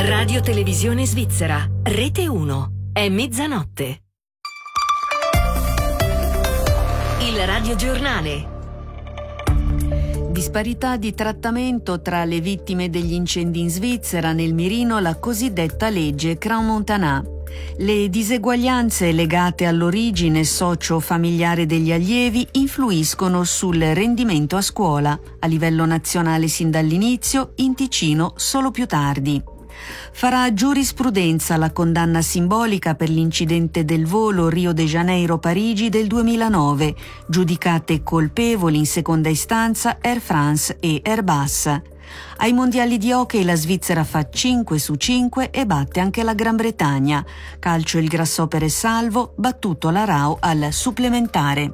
Radio Televisione Svizzera, Rete 1, è mezzanotte. Il radiogiornale. Disparità di trattamento tra le vittime degli incendi in Svizzera, nel mirino la cosiddetta legge Crans-Montana. Le diseguaglianze legate all'origine socio-familiare degli allievi influiscono sul rendimento a scuola, a livello nazionale sin dall'inizio, in Ticino solo più tardi. Farà giurisprudenza la condanna simbolica per l'incidente del volo Rio de Janeiro-Parigi del 2009, giudicate colpevoli in seconda istanza Air France e Airbus. Ai mondiali di hockey la Svizzera fa 5 su 5 e batte anche la Gran Bretagna. Calcio, il Grasshopper è salvo, battuto l'Arao al supplementare.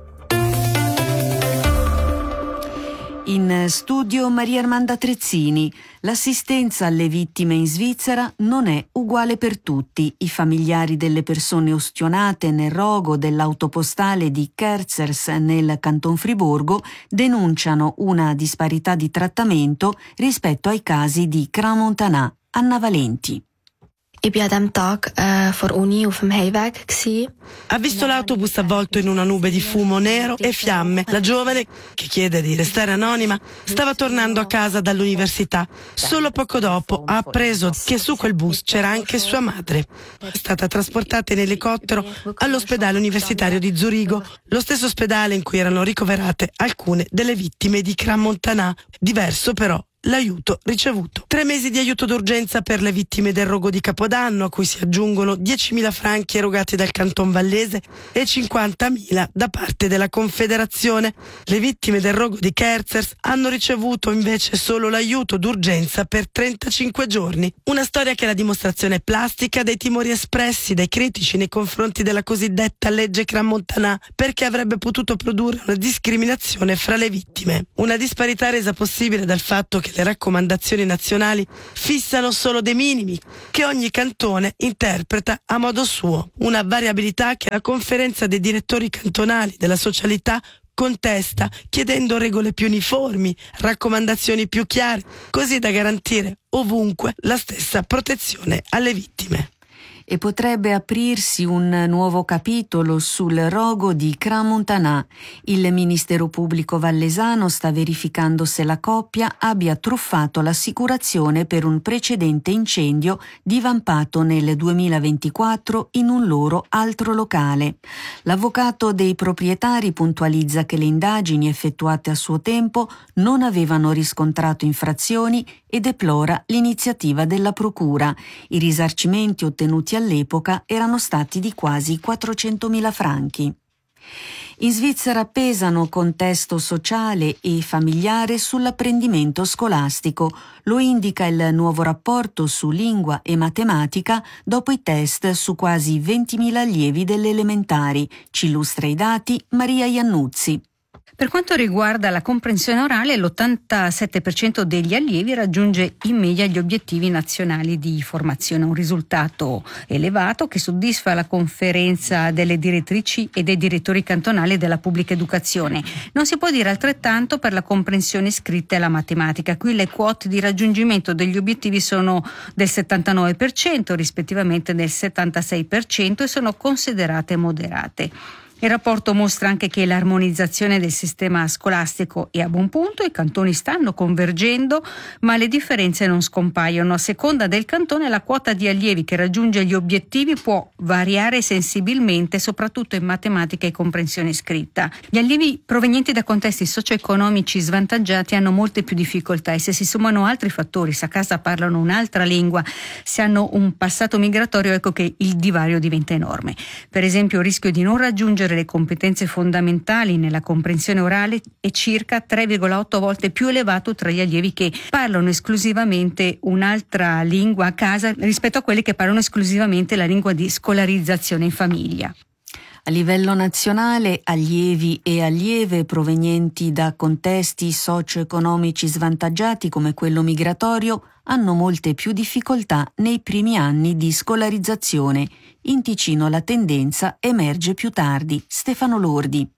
In studio Maria Armanda Trezzini. L'assistenza alle vittime in Svizzera non è uguale per tutti. I familiari delle persone ustionate nel rogo dell'autopostale di Kerzers nel Canton Friburgo denunciano una disparità di trattamento rispetto ai casi di Crans-Montana. Anna Valenti. Ich war an diesem Tag vor Uni auf dem Heimweg. Ha visto l'autobus avvolto in una nube di fumo nero e fiamme. La giovane, che chiede di restare anonima, stava tornando a casa dall'università. Solo poco dopo ha appreso che su quel bus c'era anche sua madre. È stata trasportata in elicottero all'ospedale universitario di Zurigo, lo stesso ospedale in cui erano ricoverate alcune delle vittime di Crans-Montana. Diverso però l'aiuto ricevuto. 3 mesi di aiuto d'urgenza per le vittime del rogo di Capodanno, a cui si aggiungono 10.000 franchi erogati dal Canton Vallese e 50.000 da parte della Confederazione. Le vittime del rogo di Kerzers hanno ricevuto invece solo l'aiuto d'urgenza per 35 giorni. Una storia che è la dimostrazione plastica dei timori espressi dai critici nei confronti della cosiddetta legge Crans-Montana, perché avrebbe potuto produrre una discriminazione fra le vittime. Una disparità resa possibile dal fatto che le raccomandazioni nazionali fissano solo dei minimi che ogni cantone interpreta a modo suo, una variabilità che la conferenza dei direttori cantonali della socialità contesta, chiedendo regole più uniformi, raccomandazioni più chiare, così da garantire ovunque la stessa protezione alle vittime. E potrebbe aprirsi un nuovo capitolo sul rogo di Crans-Montana. Il Ministero Pubblico vallesano sta verificando se la coppia abbia truffato l'assicurazione per un precedente incendio divampato nel 2024 in un loro altro locale. L'avvocato dei proprietari puntualizza che le indagini effettuate a suo tempo non avevano riscontrato infrazioni e deplora l'iniziativa della procura. I risarcimenti ottenuti all'epoca erano stati di quasi 400.000 franchi. In Svizzera pesano contesto sociale e familiare sull'apprendimento scolastico. Lo indica il nuovo rapporto su lingua e matematica dopo i test su quasi 20.000 allievi delle elementari. Ci illustra i dati Maria Iannuzzi. Per quanto riguarda la comprensione orale, l'87% degli allievi raggiunge in media gli obiettivi nazionali di formazione, un risultato elevato che soddisfa la conferenza delle direttrici e dei direttori cantonali della pubblica educazione. Non si può dire altrettanto per la comprensione scritta e la matematica. Qui le quote di raggiungimento degli obiettivi sono del 79%, rispettivamente del 76%, e sono considerate moderate. Il rapporto mostra anche che l'armonizzazione del sistema scolastico è a buon punto, i cantoni stanno convergendo, ma le differenze non scompaiono. A seconda del cantone la quota di allievi che raggiunge gli obiettivi può variare sensibilmente, soprattutto in matematica e comprensione scritta. Gli allievi provenienti da contesti socio-economici svantaggiati hanno molte più difficoltà e se si sommano altri fattori, se a casa parlano un'altra lingua, se hanno un passato migratorio, ecco che il divario diventa enorme. Per esempio, il rischio di non raggiungere le competenze fondamentali nella comprensione orale è circa 3,8 volte più elevato tra gli allievi che parlano esclusivamente un'altra lingua a casa rispetto a quelli che parlano esclusivamente la lingua di scolarizzazione in famiglia. A livello nazionale, allievi e allieve provenienti da contesti socio-economici svantaggiati come quello migratorio hanno molte più difficoltà nei primi anni di scolarizzazione. In Ticino la tendenza emerge più tardi. Stefano Lordi.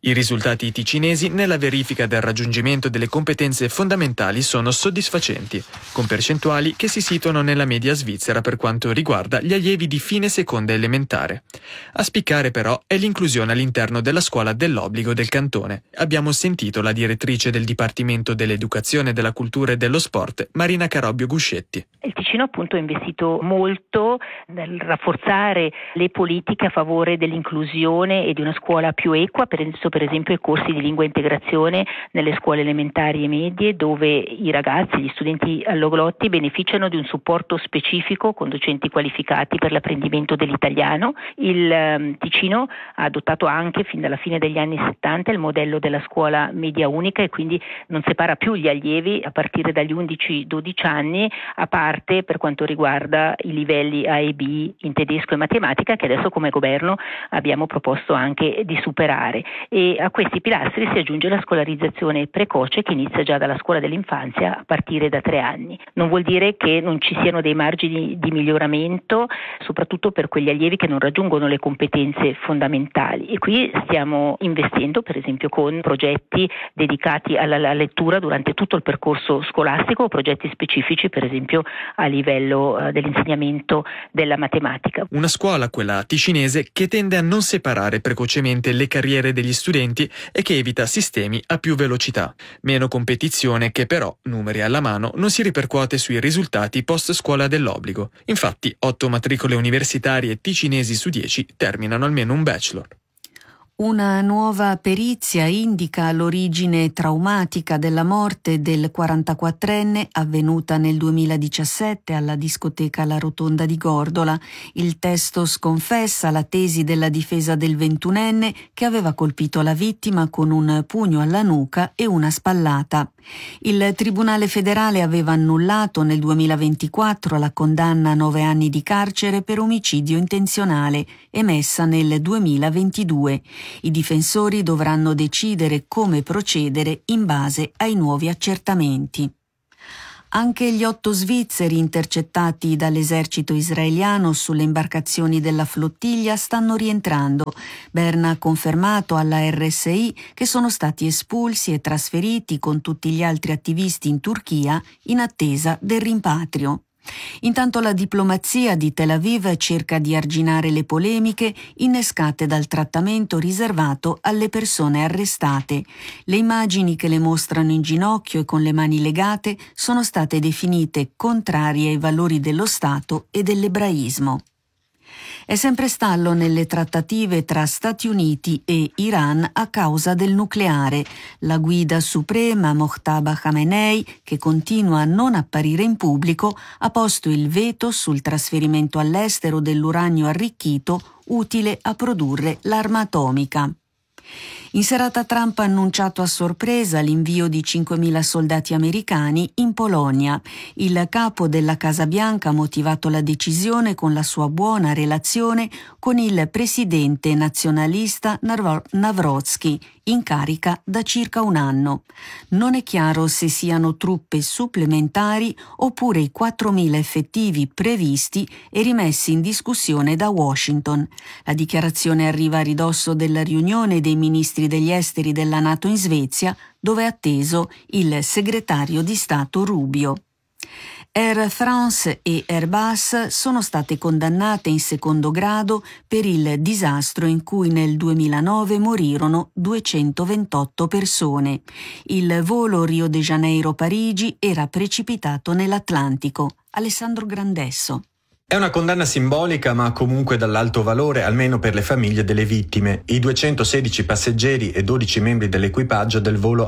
I risultati ticinesi nella verifica del raggiungimento delle competenze fondamentali sono soddisfacenti, con percentuali che si situano nella media svizzera per quanto riguarda gli allievi di fine seconda elementare. A spiccare però è l'inclusione all'interno della scuola dell'obbligo del cantone. Abbiamo sentito la direttrice del Dipartimento dell'Educazione, della Cultura e dello Sport, Marina Carobbio Guscetti. Il Ticino appunto ha investito molto nel rafforzare le politiche a favore dell'inclusione e di una scuola più equa, per esempio i corsi di lingua e integrazione nelle scuole elementari e medie, dove i ragazzi, gli studenti alloglotti beneficiano di un supporto specifico con docenti qualificati per l'apprendimento dell'italiano. Il Ticino ha adottato anche fin dalla fine degli anni 70 il modello della scuola media unica e quindi non separa più gli allievi a partire dagli 11-12 anni, a parte per quanto riguarda i livelli A e B in tedesco e matematica, che adesso come governo abbiamo proposto anche di superare. E a questi pilastri si aggiunge la scolarizzazione precoce, che inizia già dalla scuola dell'infanzia a partire da 3 anni. Non vuol dire che non ci siano dei margini di miglioramento, soprattutto per quegli allievi che non raggiungono le competenze fondamentali, e qui stiamo investendo per esempio con progetti dedicati alla lettura durante tutto il percorso scolastico o progetti specifici per esempio a livello dell'insegnamento della matematica. Una scuola, quella ticinese, che tende a non separare precocemente le carriere degli studenti e che evita sistemi a più velocità. Meno competizione che però, numeri alla mano, non si ripercuote sui risultati post scuola dell'obbligo. Infatti 8 matricole universitarie ticinesi su 10 terminano almeno un bachelor. Una nuova perizia indica l'origine traumatica della morte del 44enne avvenuta nel 2017 alla discoteca La Rotonda di Gordola. Il testo sconfessa la tesi della difesa del 21enne che aveva colpito la vittima con un pugno alla nuca e una spallata. Il Tribunale federale aveva annullato nel 2024 la condanna a 9 anni di carcere per omicidio intenzionale emessa nel 2022. I difensori dovranno decidere come procedere in base ai nuovi accertamenti. Anche gli 8 svizzeri intercettati dall'esercito israeliano sulle imbarcazioni della flottiglia stanno rientrando. Berna ha confermato alla RSI che sono stati espulsi e trasferiti con tutti gli altri attivisti in Turchia in attesa del rimpatrio. Intanto la diplomazia di Tel Aviv cerca di arginare le polemiche innescate dal trattamento riservato alle persone arrestate. Le immagini che le mostrano in ginocchio e con le mani legate sono state definite contrarie ai valori dello Stato e dell'ebraismo. È sempre stallo nelle trattative tra Stati Uniti e Iran a causa del nucleare. La guida suprema Mojtaba Khamenei, che continua a non apparire in pubblico, ha posto il veto sul trasferimento all'estero dell'uranio arricchito utile a produrre l'arma atomica. In serata Trump ha annunciato a sorpresa l'invio di 5.000 soldati americani in Polonia. Il capo della Casa Bianca ha motivato la decisione con la sua buona relazione con il presidente nazionalista Nawrocki, in carica da circa un anno. Non è chiaro se siano truppe supplementari oppure i 4.000 effettivi previsti e rimessi in discussione da Washington. La dichiarazione arriva a ridosso della riunione dei ministri degli esteri della NATO in Svezia, dove è atteso il segretario di Stato Rubio. Air France e Airbus sono state condannate in secondo grado per il disastro in cui nel 2009 morirono 228 persone. Il volo Rio de Janeiro-Parigi era precipitato nell'Atlantico. Alessandro Grandesso. È una condanna simbolica ma comunque dall'alto valore, almeno per le famiglie delle vittime, i 216 passeggeri e 12 membri dell'equipaggio del volo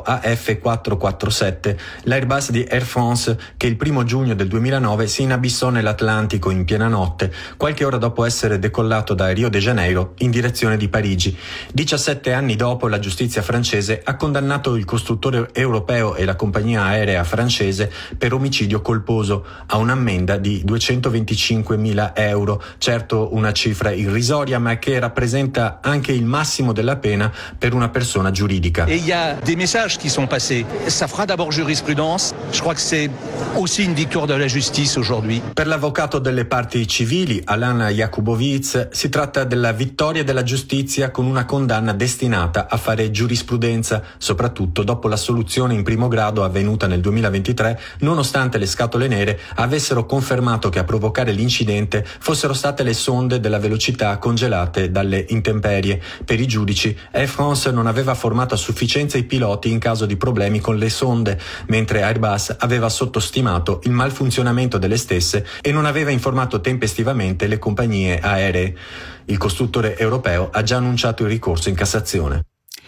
AF447, l'Airbus di Air France, che il 1 giugno del 2009 si inabissò nell'Atlantico in piena notte, qualche ora dopo essere decollato da Rio de Janeiro in direzione di Parigi. 17 anni dopo la giustizia francese ha condannato il costruttore europeo e la compagnia aerea francese per omicidio colposo a un'ammenda di 225 5.000 euro. Certo, una cifra irrisoria, ma che rappresenta anche il massimo della pena per una persona giuridica. Et il y a des messages qui sont passés. Ça fera d'abord jurisprudence. Je crois que c'est aussi une victoire de la justice aujourd'hui. Per l'avvocato delle parti civili, Alan Jakubovic, si tratta della vittoria della giustizia con una condanna destinata a fare giurisprudenza, soprattutto dopo l'assoluzione in primo grado avvenuta nel 2023, nonostante le scatole nere avessero confermato che a provocare l'incidente fossero state le sonde della velocità congelate dalle intemperie. Per i giudici, Air France non aveva formato a sufficienza i piloti in caso di problemi con le sonde, mentre Airbus aveva sottostimato il malfunzionamento delle stesse e non aveva informato tempestivamente le compagnie aeree. Il costruttore europeo ha già annunciato il ricorso in Cassazione.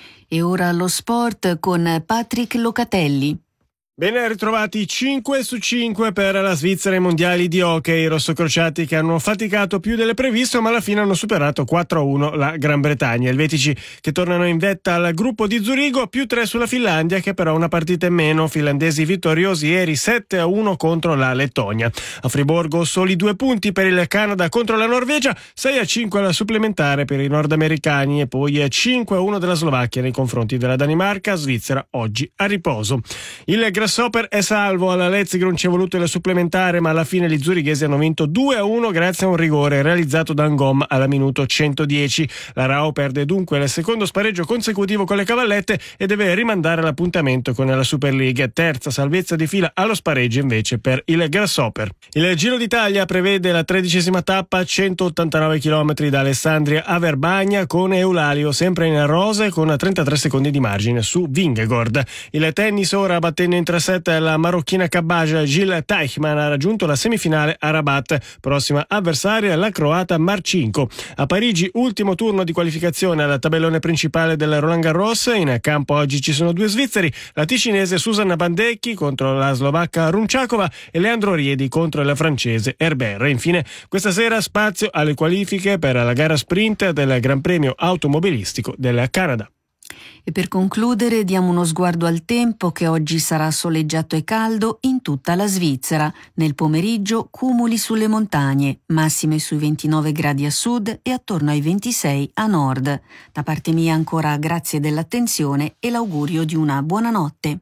E ora lo sport con Patrick Locatelli. Ben ritrovati 5 su 5 per la Svizzera ai mondiali di hockey. I rossocrociati che hanno faticato più delle previste, ma alla fine hanno superato 4-1 la Gran Bretagna. Helvetici che tornano in vetta al gruppo di Zurigo, più 3 sulla Finlandia, che però ha una partita in meno. Finlandesi vittoriosi ieri 7-1 contro la Lettonia. A Friburgo soli 2 punti per il Canada contro la Norvegia, 6-5 alla supplementare per i nordamericani e poi 5-1 della Slovacchia nei confronti della Danimarca. Svizzera oggi a riposo. Il Grasshopper è salvo, alla Leipzig non ci è voluto il supplementare, ma alla fine gli zurighesi hanno vinto 2-1 grazie a un rigore realizzato da Ngom al minuto 110. La Rao perde dunque il secondo spareggio consecutivo con le cavallette e deve rimandare l'appuntamento con la Super League. Terza salvezza di fila allo spareggio invece per il Grasshopper. Il Giro d'Italia prevede la 13ª tappa, 189 km da Alessandria a Verbagna, con Eulalio sempre in rose con 33 secondi di margine su Vingegaard. Il tennis ora, battendo in 3-7 la marocchina Kabaja, Gilles Teichmann ha raggiunto la semifinale a Rabat. Prossima avversaria la croata Marcinko. A Parigi ultimo turno di qualificazione al tabellone principale del Roland Garros. In campo oggi ci sono 2 svizzeri, la ticinese Susanna Bandecchi contro la slovacca Runčáková e Leandro Riedi contro il francese Herbert. Infine questa sera spazio alle qualifiche per la gara sprint del Gran Premio automobilistico del Canada. E per concludere diamo uno sguardo al tempo, che oggi sarà soleggiato e caldo in tutta la Svizzera. Nel pomeriggio cumuli sulle montagne, massime sui 29 gradi a sud e attorno ai 26 a nord. Da parte mia ancora grazie dell'attenzione e l'augurio di una buona notte.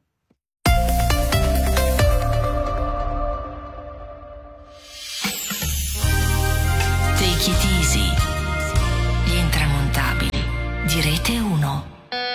Take it easy. Gli intramontabili di Rete 1.